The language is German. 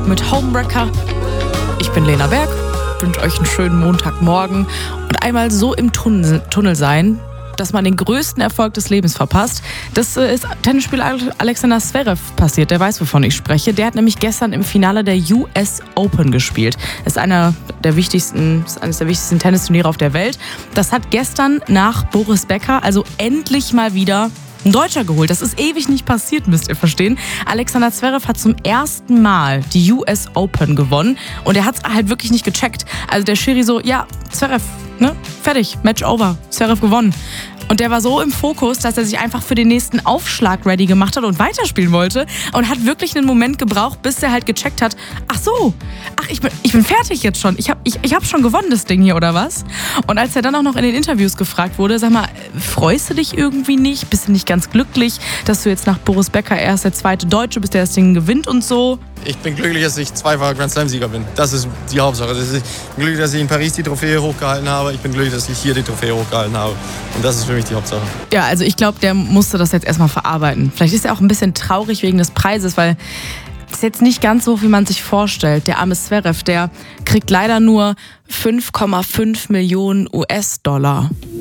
mit Homewrecker. Ich bin Lena Berg, wünsche euch einen schönen Montagmorgen und einmal so im Tunnel sein, dass man den größten Erfolg des Lebens verpasst. Das ist Tennisspieler Alexander Zverev passiert, der weiß, wovon ich spreche. Der hat nämlich gestern im Finale der US Open gespielt. Das ist eines der wichtigsten Tennisturniere auf der Welt. Das hat gestern nach Boris Becker also endlich mal wieder ein Deutscher geholt. Das ist ewig nicht passiert, müsst ihr verstehen. Alexander Zverev hat zum ersten Mal die US Open gewonnen und er hat es halt wirklich nicht gecheckt. Also der Schiri so, ja, Zverev, ne? Fertig, Match over, Zverev gewonnen. Und der war so im Fokus, dass er sich einfach für den nächsten Aufschlag ready gemacht hat und weiterspielen wollte. Und hat wirklich einen Moment gebraucht, bis er halt gecheckt hat, ich bin fertig jetzt schon. Ich hab schon gewonnen, das Ding hier, oder was? Und als er dann auch noch in den Interviews gefragt wurde, sag mal, freust du dich irgendwie nicht? Bist du nicht ganz glücklich, dass du jetzt nach Boris Becker erst der zweite Deutsche bist, der das Ding gewinnt und so? Ich bin glücklich, dass ich zweifacher Grand Slam-Sieger bin. Das ist die Hauptsache. Ich bin glücklich, dass ich in Paris die Trophäe hochgehalten habe. Ich bin glücklich, dass ich hier die Trophäe hochgehalten habe. Und das ist für mich die Hauptsache. Ja, also ich glaube, der musste das jetzt erstmal verarbeiten. Vielleicht ist er auch ein bisschen traurig wegen des Preises, weil es ist jetzt nicht ganz so, wie man sich vorstellt. Der arme Zverev, der kriegt leider nur 5,5 Millionen US-Dollar.